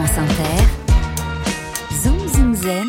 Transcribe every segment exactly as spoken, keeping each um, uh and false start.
France Inter, Zoom Zoom Zen,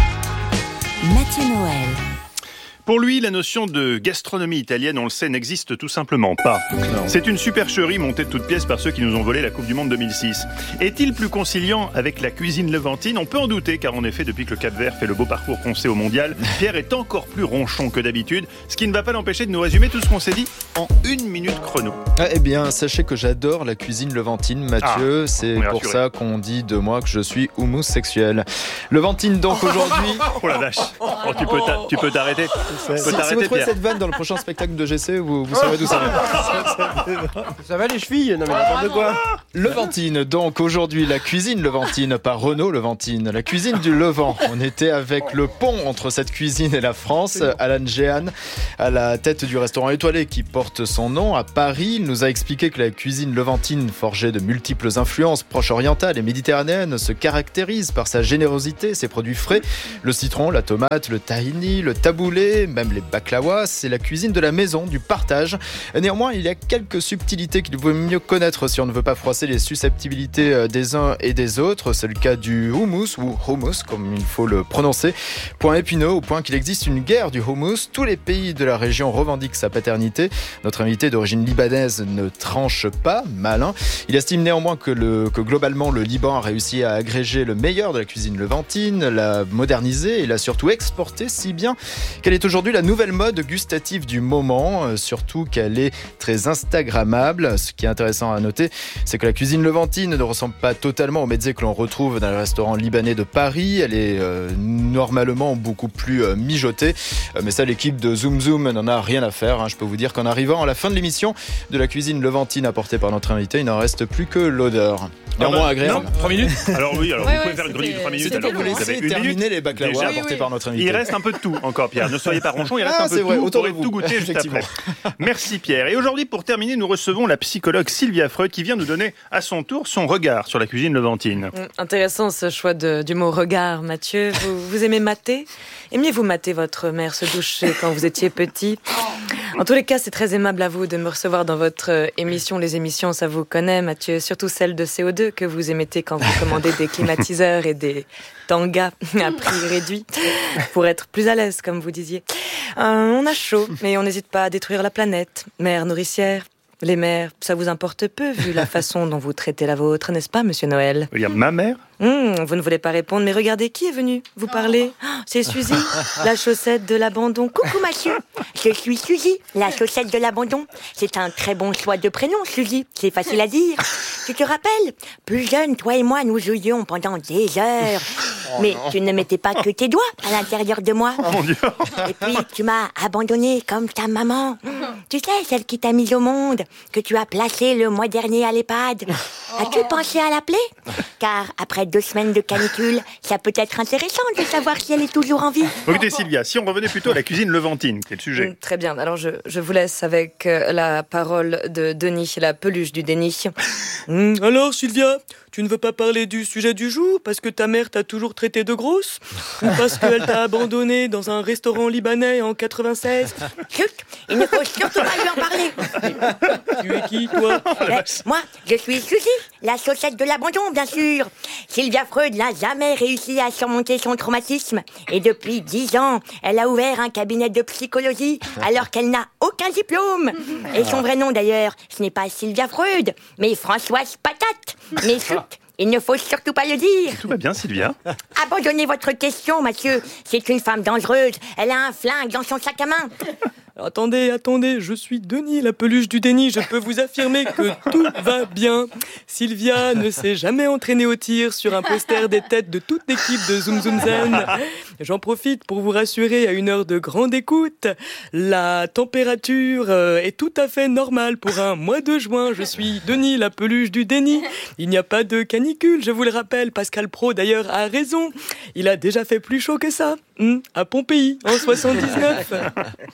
Mathieu Noël. Pour lui, la notion de gastronomie italienne, on le sait, n'existe tout simplement pas. Non. C'est une supercherie montée de toutes pièces par ceux qui nous ont volé la Coupe du Monde deux mille six. Est-il plus conciliant avec la cuisine levantine ? On peut en douter, car en effet, depuis que le Cap-Vert fait le beau parcours qu'on sait au mondial, Pierre est encore plus ronchon que d'habitude, ce qui ne va pas l'empêcher de nous résumer tout ce qu'on s'est dit en une minute chrono. Ah, eh bien, sachez que j'adore la cuisine levantine, Mathieu. Ah, c'est pour rassuré. ça qu'on dit de moi que je suis homosexuel. Levantine, donc, aujourd'hui... Oh la vache, oh, tu peux, t'a- tu peux t'arrêter. Si, si vous trouvez cette vanne dans le prochain spectacle de G C, vous, vous saurez d'où ça vient. Ça va les chevilles ? Non mais n'importe quoi. Levantine, donc aujourd'hui la cuisine levantine, pas Renault Levantine, la cuisine du Levant. On était avec le pont entre cette cuisine et la France. Alan Jehan, à la tête du restaurant étoilé qui porte son nom à Paris, il nous a expliqué que la cuisine levantine, forgée de multiples influences proches orientales et méditerranéennes, se caractérise par sa générosité, ses produits frais, le citron, la tomate, le tahini, le taboulé, même les baklawas. C'est la cuisine de la maison, du partage. Néanmoins, il y a quelques subtilités qu'il vaut mieux connaître si on ne veut pas froisser les susceptibilités des uns et des autres. C'est le cas du hummus, ou hummus, comme il faut le prononcer. Point épineux, au point qu'il existe une guerre du hummus. Tous les pays de la région revendiquent sa paternité. Notre invité d'origine libanaise ne tranche pas, malin. Il estime néanmoins que, le, que globalement, le Liban a réussi à agréger le meilleur de la cuisine levantine, l'a moderniser et l'a surtout exporter, si bien qu'elle est aujourd'hui la nouvelle mode gustative du moment, euh, surtout qu'elle est très instagrammable. Ce qui est intéressant à noter, c'est que la cuisine levantine ne ressemble pas totalement au mezzé que l'on retrouve dans les restaurants libanais de Paris. Elle est euh, normalement beaucoup plus euh, mijotée, euh, mais ça, l'équipe de Zoom Zoom n'en a rien à faire, hein. Je peux vous dire qu'en arrivant à la fin de l'émission de la cuisine levantine apportée par notre invité, il n'en reste plus que l'odeur. Néanmoins ah bah, agréable. Non, trois minutes. Alors oui, alors ouais, vous pouvez ouais, faire une chronique de trois minutes. C'était Alors, pour vous vous avez laisser une terminer minute. les baklawas Déjà, apportés oui. par notre invité. Il reste un peu de tout encore, Pierre. Ne soyez pas ronchon, il reste Ah, un peu c'est de vrai, tout. Vous autour de pourrez vous. tout goûter juste Effectivement. après. Merci Pierre. Et aujourd'hui, pour terminer, nous recevons la psychologue Sylvia Freud qui vient nous donner à son tour son regard sur la cuisine levantine. Intéressant ce choix de, du mot regard, Mathieu. Vous, vous aimez mater ? Aimiez-vous mater votre mère se doucher quand vous étiez petit ? En tous les cas, c'est très aimable à vous de me recevoir dans votre émission. Les émissions, ça vous connaît, Mathieu. Surtout celle de C O deux que vous émettez quand vous commandez des climatiseurs et des tangas à prix réduit pour être plus à l'aise, comme vous disiez. Euh, on a chaud, mais on n'hésite pas à détruire la planète. Mère nourricière. Les mères, ça vous importe peu vu la façon dont vous traitez la vôtre, n'est-ce pas, Monsieur Noël ? Il y a ma mère. Mmh, vous ne voulez pas répondre, mais regardez, qui est venu vous parler ? Oh, c'est Suzy, la chaussette de l'abandon. Coucou, Mathieu. Je suis Suzy, la chaussette de l'abandon. C'est un très bon choix de prénom, Suzy. C'est facile à dire. Tu te rappelles ? Plus jeune, toi et moi, nous jouions pendant des heures. Oh, mais non. Tu ne mettais pas que tes doigts à l'intérieur de moi. Oh mon Dieu. Et puis, tu m'as abandonné comme ta maman. Tu sais, celle qui t'a mise au monde, que tu as placée le mois dernier à l'EHPAD. As-tu pensé à l'appeler ? Car après deux semaines de canicule, ça peut être intéressant de savoir si elle est toujours en vie. Écoutez Sylvia, si on revenait plutôt à la cuisine levantine, quel sujet ? Mmh, Très bien, alors je, je vous laisse avec euh, la parole de Denis, la peluche du déni. Mmh, alors Sylvia, tu ne veux pas parler du sujet du jour parce que ta mère t'a toujours traité de grosse ? Ou parce qu'elle t'a abandonné dans un restaurant libanais en quatre-vingt-seize ? Chut, il ne faut surtout pas lui en parler. Tu es qui, toi ? Mais, moi, je suis Suzy, la chaussette de l'abandon, bien sûr. Sylvia Freud n'a jamais réussi à surmonter son traumatisme. Et depuis dix ans, elle a ouvert un cabinet de psychologie alors qu'elle n'a aucun diplôme. Et son vrai nom, d'ailleurs, ce n'est pas Sylvia Freud, mais Françoise Patate. Mais chut, il ne faut surtout pas le dire. Tout va bien, Sylvia ? Abandonnez votre question, Mathieu. C'est une femme dangereuse. Elle a un flingue dans son sac à main. Attendez, attendez, je suis Denis, la peluche du déni. Je peux vous affirmer que tout va bien. Sylvia ne s'est jamais entraînée au tir sur un poster des têtes de toute l'équipe de Zoom Zoom Zen. J'en profite pour vous rassurer à une heure de grande écoute. La température est tout à fait normale pour un mois de juin. Je suis Denis, la peluche du déni. Il n'y a pas de canicule, je vous le rappelle. Pascal Praud, d'ailleurs, a raison. Il a déjà fait plus chaud que ça, à Pompéi, en soixante-dix-neuf. Ce n'est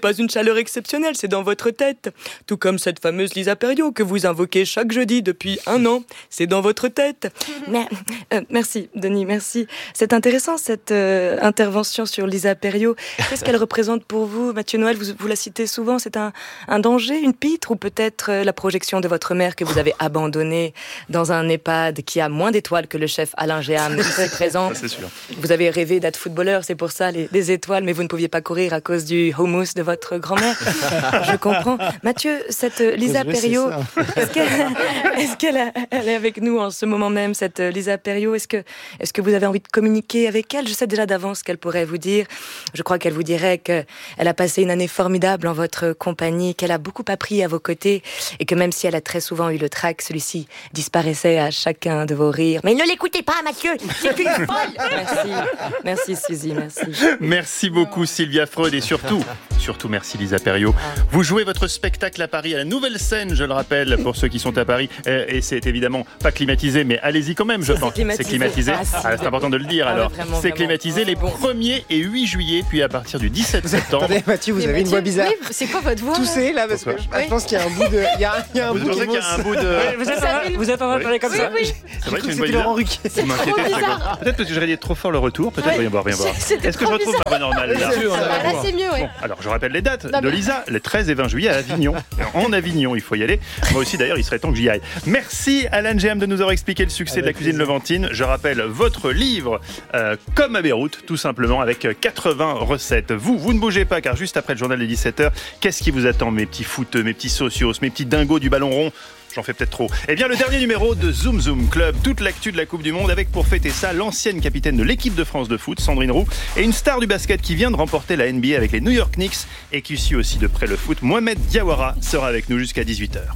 pas une chaleur exceptionnelle, c'est dans votre tête. Tout comme cette fameuse Lisa Perriot que vous invoquez chaque jeudi depuis un an. C'est dans votre tête. Mais, euh, merci, Denis, merci. C'est intéressant, cette euh, intervention sur Lisa Perriot. Qu'est-ce qu'elle représente pour vous, Mathieu Noël? Vous, vous la citez souvent. C'est un, un danger, une pitre, ou peut-être euh, la projection de votre mère que vous avez abandonnée dans un EHPAD qui a moins d'étoiles que le chef Alain Géham ici présent. Ça, c'est sûr. Vous avez rêvé d'être footballeur, c'est pour ça les, les étoiles, mais vous ne pouviez pas courir à cause du hummus de votre grand-mère. Je comprends. Mathieu, cette Lisa Perriot, est-ce qu'elle, est-ce qu'elle a, elle est avec nous en ce moment même, cette Lisa Perriot? Est-ce que, est-ce que vous avez envie de communiquer avec elle? Je sais déjà d'avance ce qu'elle pourrait vous dire. Je crois qu'elle vous dirait qu'elle a passé une année formidable en votre compagnie, qu'elle a beaucoup appris à vos côtés, et que même si elle a très souvent eu le trac, celui-ci disparaissait à chacun de vos rires. Mais ne l'écoutez pas, Mathieu, c'est une folle. Merci, merci Suzy, merci. Merci beaucoup Sylvia Freud et surtout, surtout merci Lisa Perriot. Vous jouez votre spectacle à Paris, à la Nouvelle Scène, je le rappelle, pour ceux qui sont à Paris. Et c'est évidemment pas climatisé, mais allez-y quand même, je pense. Climatisé. C'est climatisé. Ah, si. Ah, c'est important de le dire Ah, alors. vraiment, c'est vraiment. climatisé les premier et huit juillet, puis à partir du dix-sept septembre. Attendez, Mathieu, vous avez une voix bizarre. Oui, c'est quoi votre voix? Toussez là, parce que Pourquoi je, je pense qu'il y a un bout de. Il y a, il y a un Vous bout pensez qui qu'il y a un bout de... Vous êtes, en, vous êtes en train de parler comme Oui, ça. oui. C'est vrai que c'est une C'était bonne idée. Laurent Ruquier. Vous m'inquiétez, c'est quoi? Peut-être parce que je radiais trop fort le retour, peut-être, voyons voir, voyons voir. C'était Est-ce que je trop retrouve ma voix normale là? Ah, là, c'est mieux, ouais. Bon, alors je rappelle les dates Non, de mais- Lisa, les treize et vingt juillet à Avignon. En Avignon, il faut y aller. Moi aussi d'ailleurs, il serait temps que j'y aille. Merci Alain Géham de nous avoir expliqué le succès Avec de la cuisine plaisir. levantine. Je rappelle votre livre, euh, Comme à Beyrouth, tout simplement, avec quatre-vingts recettes. Vous, vous ne bougez pas, car juste après le journal de dix-sept heures, qu'est-ce qui vous attend, mes petits footeux, mes petits socios, mes petits dingos du ballon rond? J'en fais peut-être trop. Eh bien, le dernier numéro de Zoom Zoom Club, toute l'actu de la Coupe du Monde, avec pour fêter ça l'ancienne capitaine de l'équipe de France de foot, Sandrine Roux, et une star du basket qui vient de remporter la N B A avec les New York Knicks et qui suit aussi de près le foot. Mohamed Diawara sera avec nous jusqu'à dix-huit heures.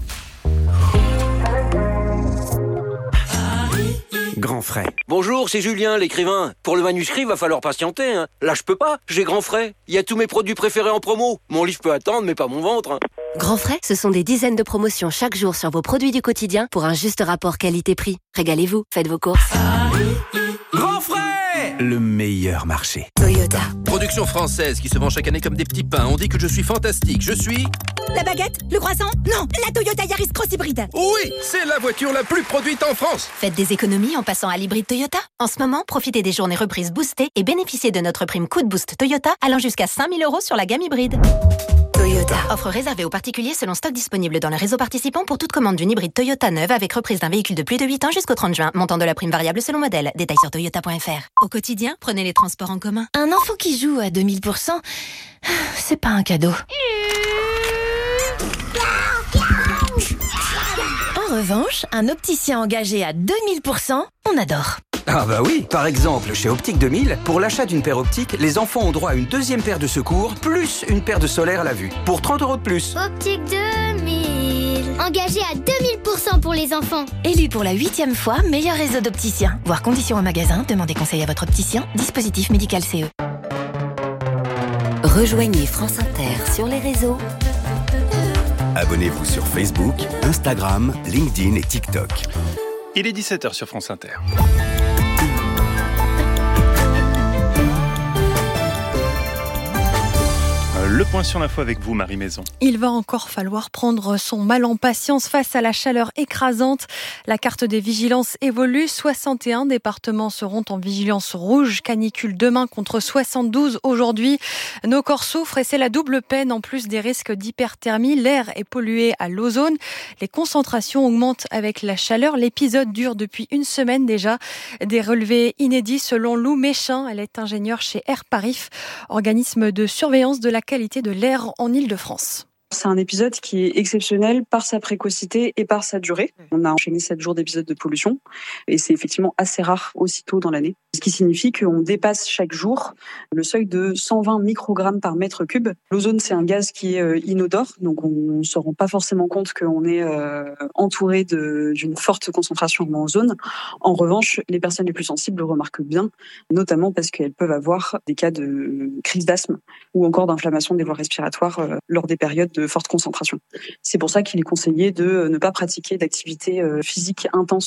Grand frais. Bonjour, c'est Julien, l'écrivain. Pour le manuscrit, va falloir patienter. Hein. Là, je peux pas, j'ai grand frais. Il y a tous mes produits préférés en promo. Mon livre peut attendre, mais pas mon ventre. Hein. Grand frais, ce sont des dizaines de promotions chaque jour sur vos produits du quotidien pour un juste rapport qualité-prix. Régalez-vous, faites vos courses. Grand frais, le meilleur marché. Toyota. Production française qui se vend chaque année comme des petits pains. On dit que je suis fantastique. Je suis... La baguette? Le croissant? Non, la Toyota Yaris Cross Hybride. Oui, c'est la voiture la plus produite en France. Faites des économies en passant à l'hybride Toyota. En ce moment, profitez des journées reprises boostées et bénéficiez de notre prime Coup de Boost Toyota allant jusqu'à cinq mille euros sur la gamme hybride. Toyota. Offre réservée aux particuliers selon stock disponible dans le réseau participant pour toute commande d'une hybride Toyota neuve avec reprise d'un véhicule de plus de huit ans jusqu'au trente juin. Montant de la prime variable selon modèle. Détails sur toyota point f r. Au quotidien, prenez les transports en commun. Un enfant qui joue à deux mille pour cent, c'est pas un cadeau. En revanche, un opticien engagé à deux mille pour cent, on adore. Ah bah oui, par exemple, chez Optique deux mille, pour l'achat d'une paire optique, les enfants ont droit à une deuxième paire de secours, plus une paire de solaire à la vue, pour trente euros de plus. Optique deux mille. Engagé à deux mille pour cent pour les enfants. Élu pour la huitième fois meilleur réseau d'opticiens. Voir conditions au magasin, demandez conseil à votre opticien. Dispositif médical C E. Rejoignez France Inter sur les réseaux. Abonnez-vous sur Facebook, Instagram, LinkedIn et TikTok. Il est dix-sept heures sur France Inter. Le point sur l'info avec vous, Marie Maison. Il va encore falloir prendre son mal en patience face à la chaleur écrasante. La carte des vigilances évolue. soixante et un départements seront en vigilance rouge. Canicule demain contre soixante-douze aujourd'hui. Nos corps souffrent et c'est la double peine en plus des risques d'hyperthermie. L'air est pollué à l'ozone. Les concentrations augmentent avec la chaleur. L'épisode dure depuis une semaine déjà. Des relevés inédits selon Lou Méchin. Elle est ingénieure chez Air Parif, organisme de surveillance de la qualité de l'air en Île-de-France. C'est un épisode qui est exceptionnel par sa précocité et par sa durée. On a enchaîné sept jours d'épisodes de pollution et c'est effectivement assez rare aussitôt dans l'année. Ce qui signifie qu'on dépasse chaque jour le seuil de cent vingt microgrammes par mètre cube. L'ozone, c'est un gaz qui est inodore, donc on ne se rend pas forcément compte qu'on est entouré de, d'une forte concentration en ozone. En revanche, les personnes les plus sensibles le remarquent bien, notamment parce qu'elles peuvent avoir des cas de crise d'asthme ou encore d'inflammation des voies respiratoires lors des périodes de forte concentration. C'est pour ça qu'il est conseillé de ne pas pratiquer d'activité physique intense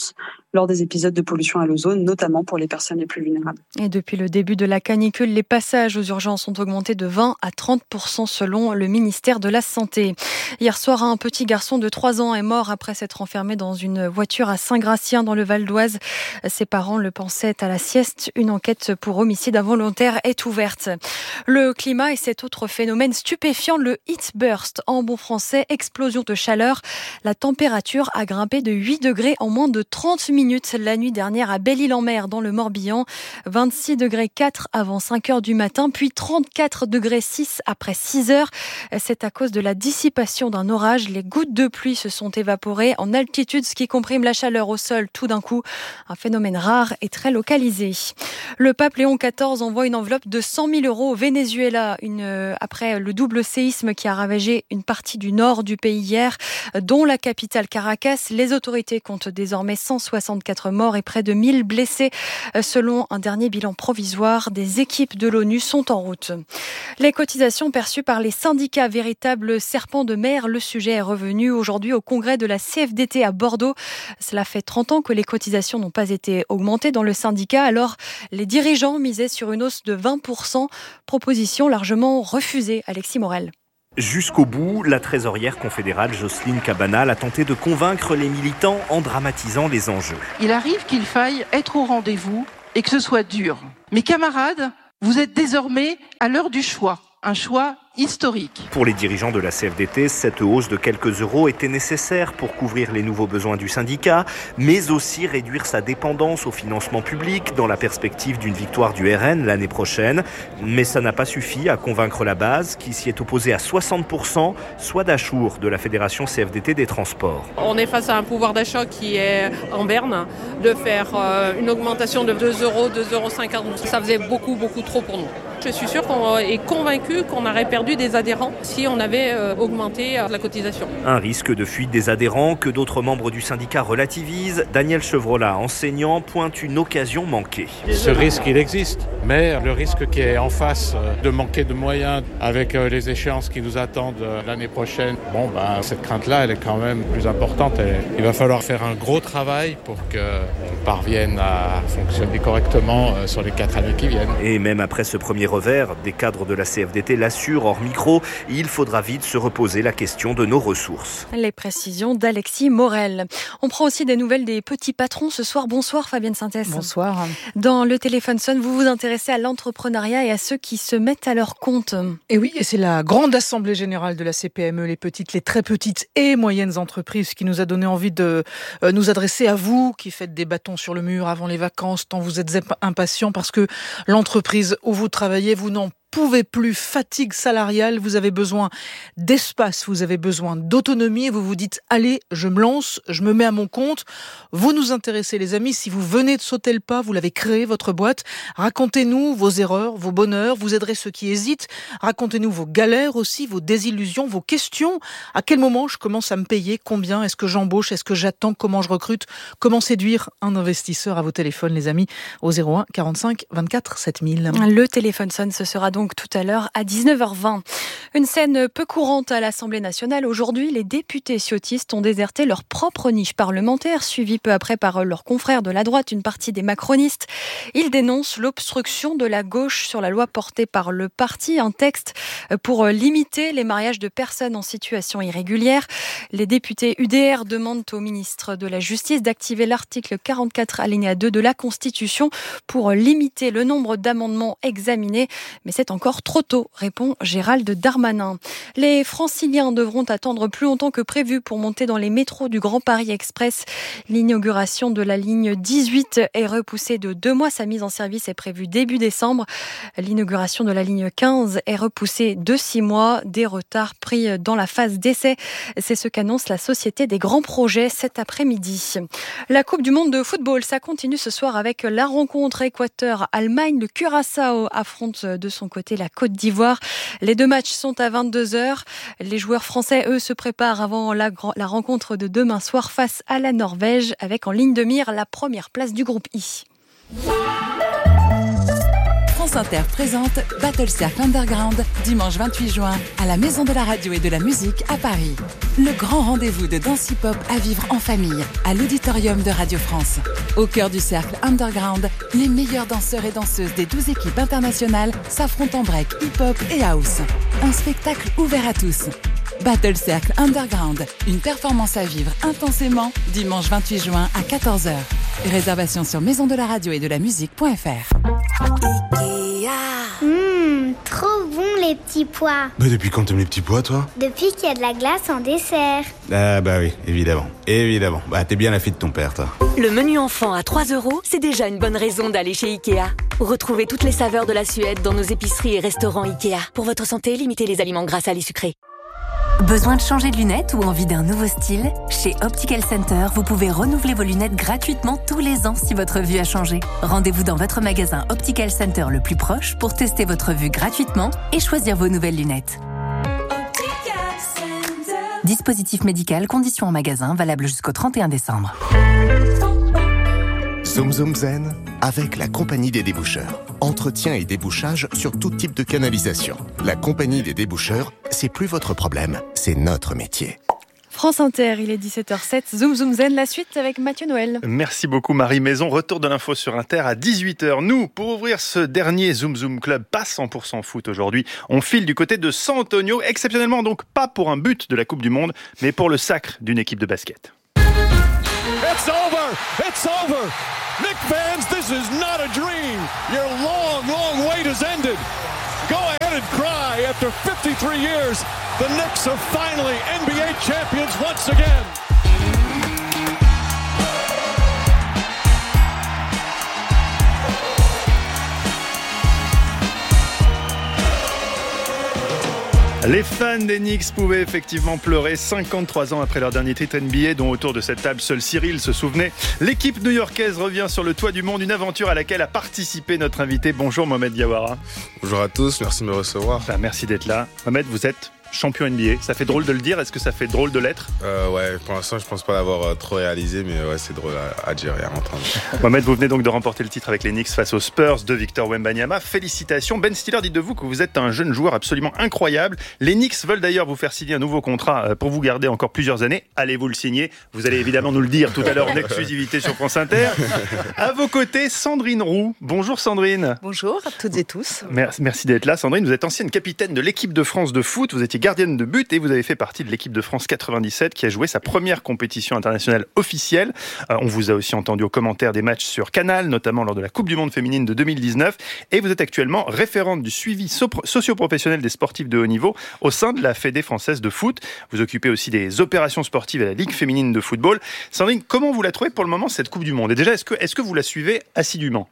lors des épisodes de pollution à l'ozone, notamment pour les personnes les plus vulnérables. Et depuis le début de la canicule, les passages aux urgences ont augmenté de vingt à trente pour cent selon le ministère de la Santé. Hier soir, un petit garçon de trois ans est mort après s'être enfermé dans une voiture à Saint-Gratien dans le Val d'Oise. Ses parents le pensaient à la sieste. Une enquête pour homicide involontaire est ouverte. Le climat et cet autre phénomène stupéfiant, le heat burst. En bon français, explosion de chaleur. La température a grimpé de huit degrés en moins de trente minutes la nuit dernière à Belle-Île-en-Mer dans le Morbihan. vingt-six degrés quatre avant cinq heures du matin, puis trente-quatre degrés six après six heures. C'est à cause de la dissipation d'un orage. Les gouttes de pluie se sont évaporées en altitude, ce qui comprime la chaleur au sol tout d'un coup. Un phénomène rare et très localisé. Le pape Léon quatorze envoie une enveloppe de cent mille euros au Venezuela une, euh, après le double séisme qui a ravagé une partie du nord du pays hier, dont la capitale Caracas. Les autorités comptent désormais cent soixante-quatre morts et près de mille blessés. Selon un dernier bilan provisoire, des équipes de l'ONU sont en route. Les cotisations perçues par les syndicats, véritables serpents de mer, le sujet est revenu aujourd'hui au congrès de la C F D T à Bordeaux. Cela fait trente ans que les cotisations n'ont pas été augmentées dans le syndicat, alors les dirigeants misaient sur une hausse de vingt pour cent, proposition largement refusée. Alexis Morel. Jusqu'au bout, la trésorière confédérale Jocelyne Cabanal a tenté de convaincre les militants en dramatisant les enjeux. Il arrive qu'il faille être au rendez-vous et que ce soit dur. Mes camarades, vous êtes désormais à l'heure du choix, un choix historique. Pour les dirigeants de la C F D T, cette hausse de quelques euros était nécessaire pour couvrir les nouveaux besoins du syndicat, mais aussi réduire sa dépendance au financement public dans la perspective d'une victoire du R N l'année prochaine. Mais ça n'a pas suffi à convaincre la base qui s'y est opposée à soixante pour cent, soit Dachour de la Fédération C F D T des transports. On est face à un pouvoir d'achat qui est en berne. De faire une augmentation de deux euros, deux euros cinquante, ça faisait beaucoup, beaucoup trop pour nous. Je suis sûre qu'on est convaincu qu'on aurait perdu des adhérents si on avait euh, augmenté euh, la cotisation. Un risque de fuite des adhérents que d'autres membres du syndicat relativisent. Daniel Chevrolat, enseignant, pointe une occasion manquée. Ce risque, il existe, mais le risque qui est en face de manquer de moyens avec les échéances qui nous attendent l'année prochaine, bon, ben, cette crainte-là, elle est quand même plus importante. Et il va falloir faire un gros travail pour qu'on parvienne à fonctionner correctement sur les quatre années qui viennent. Et même après ce premier revers, des cadres de la C F D T l'assurent hors micro, il faudra vite se reposer la question de nos ressources. Les précisions d'Alexis Morel. On prend aussi des nouvelles des petits patrons ce soir. Bonsoir Fabienne Synthèse. Bonsoir. Dans le téléphone sonne, vous vous intéressez à l'entrepreneuriat et à ceux qui se mettent à leur compte. Et oui, et c'est la grande assemblée générale de la C P M E, les petites, les très petites et moyennes entreprises qui nous a donné envie de nous adresser à vous qui faites des bâtons sur le mur avant les vacances, tant vous êtes impatients parce que l'entreprise où vous travaillez, vous n'en pouvez plus, fatigue salariale, vous avez besoin d'espace, vous avez besoin d'autonomie et vous vous dites allez, je me lance, je me mets à mon compte. Vous nous intéressez les amis, si vous venez de sauter le pas, vous l'avez créé votre boîte, racontez-nous vos erreurs, vos bonheurs, vous aiderez ceux qui hésitent, racontez-nous vos galères aussi, vos désillusions, vos questions. À quel moment je commence à me payer, combien, est-ce que j'embauche, est-ce que j'attends, comment je recrute, comment séduire un investisseur à vos téléphones les amis au zéro un quarante-cinq vingt-quatre sept mille. Le téléphone sonne, ce sera donc Donc tout à l'heure à dix-neuf heures vingt. Une scène peu courante à l'Assemblée nationale. Aujourd'hui, les députés ciotistes ont déserté leur propre niche parlementaire, suivis peu après par leurs confrères de la droite, une partie des macronistes. Ils dénoncent l'obstruction de la gauche sur la loi portée par le parti, un texte pour limiter les mariages de personnes en situation irrégulière. Les députés U D R demandent au ministre de la Justice d'activer l'article quarante-quatre alinéa deux de la Constitution pour limiter le nombre d'amendements examinés. Mais c'est encore trop tôt, répond Gérald Darmanin. Les franciliens devront attendre plus longtemps que prévu pour monter dans les métros du Grand Paris Express. L'inauguration de la ligne dix-huit est repoussée de deux mois. Sa mise en service est prévue début décembre. L'inauguration de la ligne quinze est repoussée de six mois. Des retards pris dans la phase d'essai. C'est ce qu'annonce la Société des grands projets cet après-midi. La Coupe du monde de football, ça continue ce soir avec la rencontre Équateur-Allemagne. Le Curaçao affronte de son côté la Côte d'Ivoire. Les deux matchs sont à vingt-deux heures. Les joueurs français, eux, se préparent avant la, la rencontre de demain soir face à la Norvège, avec en ligne de mire la première place du groupe I. France Inter présente Battle Cercle Underground, dimanche vingt-huit juin, à la Maison de la Radio et de la Musique à Paris. Le grand rendez-vous de danse hip-hop à vivre en famille, à l'auditorium de Radio France. Au cœur du Cercle Underground, les meilleurs danseurs et danseuses des douze équipes internationales s'affrontent en break, hip-hop et house. Un spectacle ouvert à tous. Battle Cercle Underground, une performance à vivre intensément, dimanche vingt-huit juin à quatorze heures. Réservation sur maison de la radio et de la musique point f r. Hum, trop bon les petits pois. Bah depuis quand t'aimes les petits pois, toi? Depuis qu'il y a de la glace en dessert. Ah bah oui, évidemment. Évidemment. Bah t'es bien la fille de ton père, toi. Le menu enfant à trois euros, c'est déjà une bonne raison d'aller chez Ikea. Retrouvez toutes les saveurs de la Suède dans nos épiceries et restaurants Ikea. Pour votre santé, limitez les aliments gras, salés, sucrés. Besoin de changer de lunettes ou envie d'un nouveau style? Chez Optical Center, vous pouvez renouveler vos lunettes gratuitement tous les ans si votre vue a changé. Rendez-vous dans votre magasin Optical Center le plus proche pour tester votre vue gratuitement et choisir vos nouvelles lunettes. Dispositif médical, conditions en magasin, valable jusqu'au trente et un décembre. Zoom Zoom Zen avec la Compagnie des Déboucheurs. Entretien et débouchage sur tout type de canalisation. La Compagnie des Déboucheurs, c'est plus votre problème, c'est notre métier. France Inter, il est dix-sept heures zéro sept. Zoom Zoom Zen, la suite avec Mathieu Noël. Merci beaucoup Marie Maison. Retour de l'info sur Inter à dix-huit heures. Nous, pour ouvrir ce dernier Zoom Zoom Club, pas cent pour cent foot aujourd'hui, on file du côté de San Antonio, exceptionnellement donc pas pour un but de la Coupe du Monde, mais pour le sacre d'une équipe de basket. It's over! It's over! Knicks fans, this is not a dream! Your long, long wait has ended! Go ahead and cry after fifty-three years! The Knicks are finally N B A champions once again! Les fans des Knicks pouvaient effectivement pleurer cinquante-trois ans après leur dernier titre N B A, dont autour de cette table seul Cyril se souvenait. L'équipe new-yorkaise revient sur le toit du monde, une aventure à laquelle a participé notre invité. Bonjour Mohamed Diawara. Bonjour à tous, merci de me recevoir. Ben, merci d'être là. Mohamed, vous êtes champion N B A. Ça fait drôle de le dire, est-ce que ça fait drôle de l'être? euh, Ouais, pour l'instant je pense pas l'avoir euh, trop réalisé, mais ouais, c'est drôle à, à dire et à entendre. Mohamed, vous venez donc de remporter le titre avec les Knicks face aux Spurs de Victor Wembanyama. Félicitations. Ben Stiller dit de vous que vous êtes un jeune joueur absolument incroyable. Les Knicks veulent d'ailleurs vous faire signer un nouveau contrat pour vous garder encore plusieurs années. Allez-vous le signer? Vous allez évidemment nous le dire tout à l'heure en exclusivité sur France Inter. À vos côtés, Sandrine Roux. Bonjour Sandrine. Bonjour à toutes et tous. Merci, merci d'être là Sandrine. Vous êtes ancienne capitaine de l'équipe de France de foot. Vous étiez gardienne de but et vous avez fait partie de l'équipe de France quatre-vingt-dix-sept qui a joué sa première compétition internationale officielle. Euh, on vous a aussi entendu aux commentaires des matchs sur Canal, notamment lors de la Coupe du Monde féminine de deux mille dix-neuf. Et vous êtes actuellement référente du suivi socio-professionnel des sportifs de haut niveau au sein de la Fédé française de foot. Vous occupez aussi des opérations sportives à la Ligue féminine de football. Sandrine, comment vous la trouvez pour le moment cette Coupe du Monde? Et déjà, est-ce que, est-ce que vous la suivez assidûment?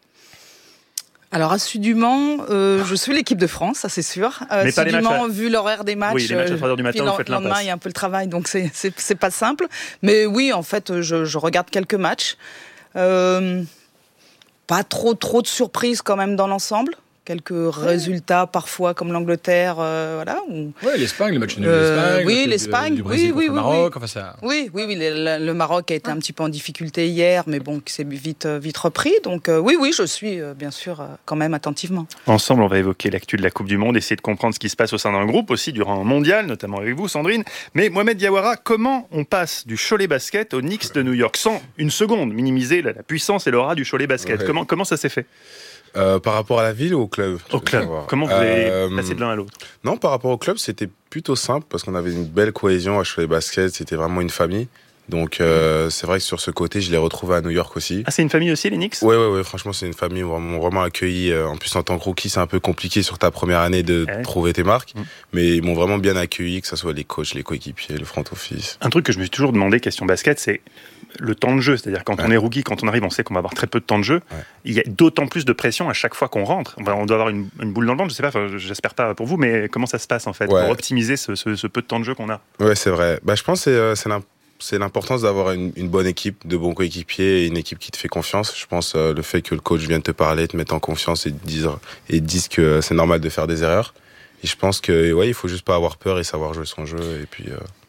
Alors assidûment, euh, je suis l'équipe de France, ça c'est sûr. Euh, Mais pas les assidûment, matchs, vu l'horaire des matchs. Oui, les matchs à trois heures du matin, puis vous faites le lendemain, l'impasse. il y a un peu le travail, donc c'est, c'est, c'est pas simple. Mais oui, en fait, je, je regarde quelques matchs. Euh, pas trop, trop de surprises quand même dans l'ensemble. Quelques ouais. résultats parfois comme l'Angleterre, euh, voilà. Ou... Oui, l'Espagne, le match nul euh, d'Espagne. Oui, le l'Espagne. Du Brésil oui, oui, contre oui, le Maroc. oui. Enfin, ça... oui, oui, oui. Le, le Maroc a été un petit peu en difficulté hier, mais bon, qui s'est vite, vite repris. Donc euh, oui, oui, je suis euh, bien sûr euh, quand même attentivement. Ensemble, on va évoquer l'actu de la Coupe du Monde, essayer de comprendre ce qui se passe au sein d'un groupe aussi durant un mondial, notamment avec vous, Sandrine. Mais Mohamed Diawara, comment on passe du Cholet Basket aux Knicks de New York sans une seconde minimiser la, la puissance et l'aura du Cholet Basket? Ouais. Comment, comment ça s'est fait? Euh, par rapport à la ville ou au club? Au club. Savoir. Comment vous avez euh, passé de l'un à l'autre? Non, par rapport au club, c'était plutôt simple parce qu'on avait une belle cohésion à Cholet Basket. C'était vraiment une famille. Donc euh, c'est vrai que sur ce côté, je l'ai retrouvé à New York aussi. Ah, c'est une famille aussi, les Knicks? Ouais, ouais, ouais. Franchement, c'est une famille où on m'a vraiment accueilli. En plus, en tant que rookie, c'est un peu compliqué sur ta première année de ouais. trouver tes marques. Mmh. Mais ils m'ont vraiment bien accueilli, que ce soit les coachs, les coéquipiers, le front office. Un truc que je me suis toujours demandé, question basket, c'est le temps de jeu. C'est-à-dire quand ouais. on est rookie, quand on arrive, on sait qu'on va avoir très peu de temps de jeu. Ouais. Il y a d'autant plus de pression à chaque fois qu'on rentre. On doit avoir une, une boule dans le ventre, je sais pas, enfin, j'espère pas pour vous, mais comment ça se passe en fait ouais. pour optimiser ce, ce, ce peu de temps de jeu qu'on a? Ouais, c'est vrai. Bah, je pense que c'est, euh, c'est l'important. C'est l'importance d'avoir une, une bonne équipe, de bons coéquipiers et une équipe qui te fait confiance. Je pense euh, le fait que le coach vienne te parler, te mette en confiance et te dise, et te dise que euh, c'est normal de faire des erreurs. Et je pense que ouais, il faut juste pas avoir peur et savoir jouer son jeu. Et puis, euh...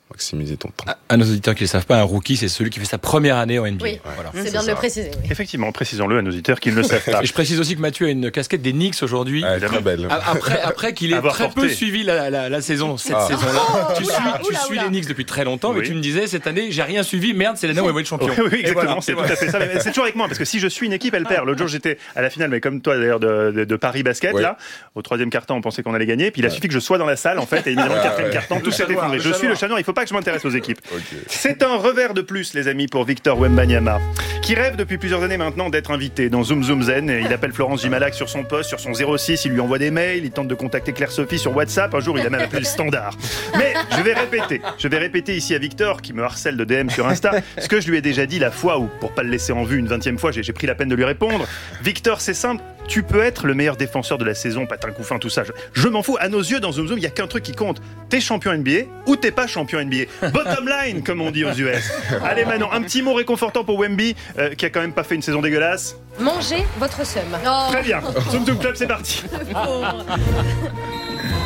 maximiser ton temps. À, à nos auditeurs qui ne le savent pas, un rookie, c'est celui qui fait sa première année en N B A. Oui, voilà. c'est, c'est bien ça. De le préciser. Oui. Effectivement, précisons-le à nos auditeurs qui ne le savent pas. Et je précise aussi que Mathieu a une casquette des Knicks aujourd'hui. Ah, très belle. Après, après qu'il ait Avoir très porté. peu suivi la, la, la saison, cette Ah. saison-là. Oh, tu oula, suis, oula, tu oula. suis les Knicks depuis très longtemps, Oui. mais tu me disais, cette année, j'ai rien suivi. Merde, c'est l'année où on va être champion. Oui, oui, exactement, voilà, c'est tout voilà. à fait ça. Mais c'est toujours avec moi, parce que si je suis une équipe, elle perd. L'autre jour, j'étais à la finale, mais comme toi d'ailleurs, de, de, de Paris Basket, Ouais. là. Au troisième quart-temps, on pensait qu'on allait gagner. Puis il a suffi que je sois dans la salle, en fait, et évidemment, Ouais, quatrième ouais. quart-temps, tout Le s'est chat noir, effondré. le Je chat suis le noir. chat noir, il faut pas que je m'intéresse aux équipes. Ok. C'est un revers de plus, les amis, pour Victor Wembanyama, qui rêve depuis plusieurs années maintenant d'être invité dans Zoom Zoom Zen. Et il appelle Florence Gimalac sur son poste, sur son zéro six, il lui envoie des mails, il tente de contacter Claire Sophie sur WhatsApp. Un jour, il a même appelé le standard. Mais je vais répéter, je vais répéter ici à Victor, qui me harcèle de D M sur Insta, ce que je lui ai déjà dit la fois où, pour pas le laisser en vue une vingtième fois, j'ai, j'ai pris la peine de lui répondre. Victor, c'est simple. Tu peux être le meilleur défenseur de la saison, patin coup fin, tout ça. Je, je m'en fous. À nos yeux, dans Zoom Zoom, il n'y a qu'un truc qui compte. T'es champion N B A ou t'es pas champion N B A. Bottom line, comme on dit aux U S. Allez, Manon, un petit mot réconfortant pour Wemby, euh, qui a quand même pas fait une saison dégueulasse. Mangez votre seum. Très bien. Zoom Zoom Club, c'est parti. Le pauvre.